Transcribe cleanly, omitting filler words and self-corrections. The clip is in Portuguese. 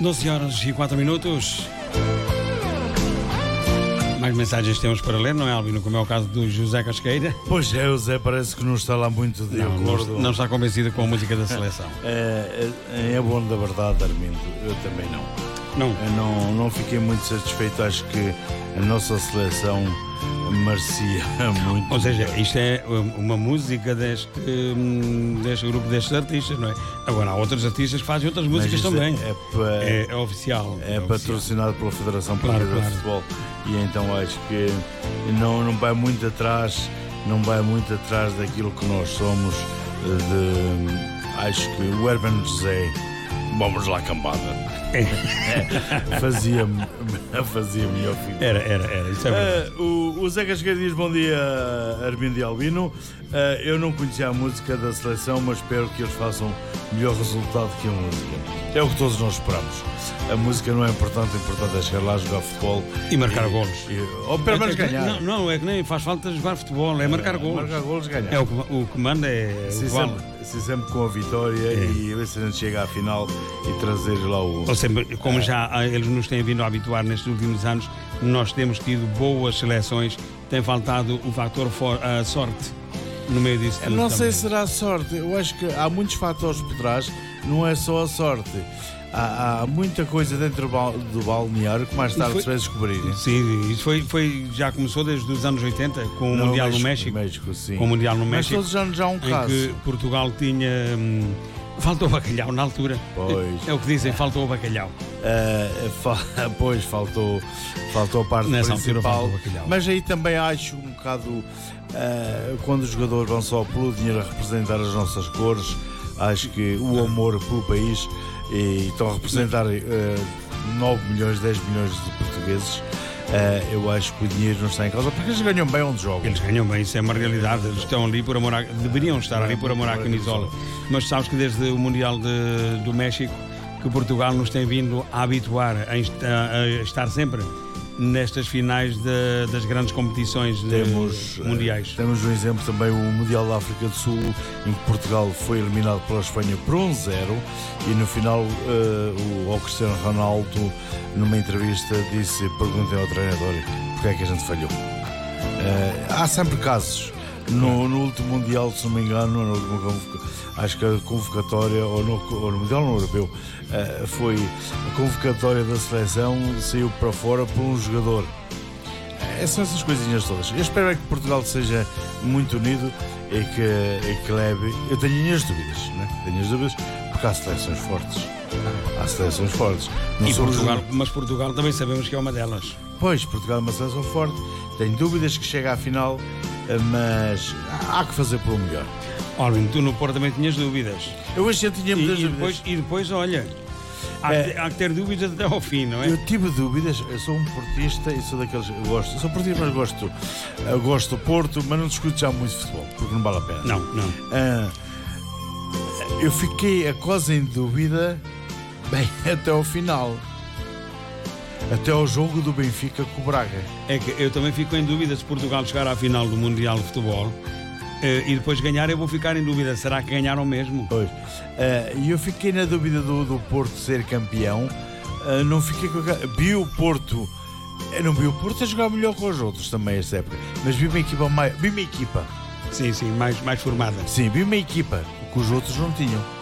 12h04. Mais mensagens temos para ler, não é, Albino? Como é o caso do José Casqueira. Pois é, o Zé parece que não está lá muito de acordo. Não está convencido com a música da seleção. É bom da verdade, Armindo. Eu também não. Não? Eu não fiquei muito satisfeito. Acho que a nossa seleção merecia muito. Ou seja, isto é uma música deste grupo, destes artistas, não é? Agora, há outros artistas que fazem outras músicas também. É oficial. É patrocinado pela Federação Portuguesa de Futebol. E então acho que não vai muito atrás, daquilo que nós somos. Acho que o Hermano José, vamos lá, cambada. Fazia melhor figura. Era, isso é verdade. O Zé Casqueira diz: bom dia, Armindo e Albino. Eu não conhecia a música da seleção, mas espero que eles façam melhor resultado que a música. É o que todos nós esperamos. A música não é importante, o importante é chegar lá, jogar futebol e marcar golos. Ou pelo menos ganhar. Não, é que nem faz falta jogar futebol, é marcar golos. Marcar golos, ganhar. É o que manda, é o vale. Sempre com a vitória e a ver se a gente chega à final e trazer lá o... Ou seja, como já eles nos têm vindo a habituar nestes últimos anos, nós temos tido boas seleções, tem faltado o fator sorte no meio disso tudo. Não sei se será sorte, eu acho que há muitos fatores por trás, não é só a sorte. Há muita coisa dentro do balneário que mais tarde se vai descobrir. Sim, isso já começou desde os anos 80 com o Mundial no México. Sim. Com o Mundial no México. Mas todos os anos já há um caso. Em que Portugal tinha... faltou bacalhau na altura. Pois. É o que dizem, faltou o bacalhau. Pois, faltou a parte nessa principal. Altura faltou mas aí também acho um bocado... quando os jogadores vão só pelo dinheiro a representar as nossas cores, acho que o amor pelo país... e estão a representar 9 milhões, 10 milhões de portugueses. Eu acho que o dinheiro não está em causa, porque eles ganham bem onde jogam. Eles ganham bem, isso é uma realidade. Eles estão ali por amor deveriam estar ali por amor à camisola. Mas sabes que desde o Mundial do México que Portugal nos tem vindo a habituar a estar sempre nestas finais das grandes competições mundiais. Temos um exemplo também, o Mundial da África do Sul, em que Portugal foi eliminado pela Espanha por 1-0 e no final o Cristiano Ronaldo, numa entrevista, perguntem ao treinador porque é que a gente falhou. Há sempre casos. No último Mundial, se não me engano, acho que a convocatória, ou no Mundial no Europeu, foi a convocatória da seleção, saiu para fora por um jogador. São essas coisinhas todas. Eu espero que Portugal seja muito unido e que leve. Eu tenho minhas dúvidas, né? Tenho as dúvidas, porque há seleções fortes. Mas Portugal também sabemos que é uma delas. Pois, Portugal é uma seleção forte. Tenho dúvidas que chega à final, mas há que fazer pelo melhor. Olha, tu no Porto também tinhas dúvidas. Eu hoje já tinha muitas dúvidas. E depois, olha, há que ter dúvidas até ao fim, não é? Eu tive dúvidas, eu sou um portista e sou daqueles. Eu sou portista, mas gosto do Porto, mas não discuto já muito futebol, porque não vale a pena. Não. Eu fiquei quase em dúvida, até ao final. Até ao jogo do Benfica com o Braga. É que eu também fico em dúvida se Portugal chegar à final do Mundial de Futebol e depois ganhar, eu vou ficar em dúvida. Será que ganharam mesmo? Pois. E eu fiquei na dúvida do Porto ser campeão. Não fiquei com vi o Porto. Eu não vi o Porto a jogar melhor com os outros também esta época. Mas vi uma equipa. Sim, mais formada. Sim, vi uma equipa que os outros não tinham.